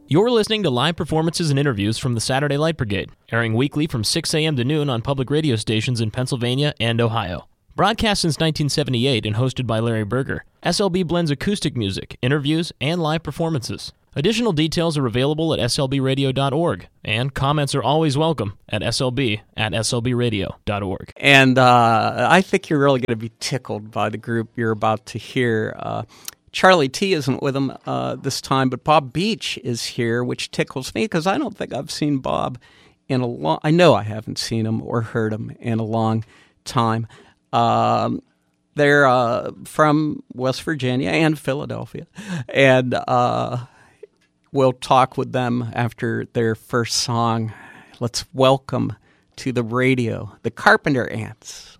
You're listening to live performances and interviews from the Saturday Light Brigade, airing weekly from 6 a.m. to noon on public radio stations in Pennsylvania and Ohio. Broadcast since 1978 and hosted by Larry Berger, SLB blends acoustic music, interviews, and live performances. Additional details are available at slbradio.org, and comments are always welcome at slb@slbradio.org. And I think you're really going to be tickled by the group you're about to hear. Charlie T isn't with him this time, but Bob Beach is here, which tickles me because I don't think I've seen Bob in a long... I know I haven't seen him or heard him in a long time. They're from West Virginia and Philadelphia, and we'll talk with them after their first song. Let's welcome to the radio the Carpenter Ants.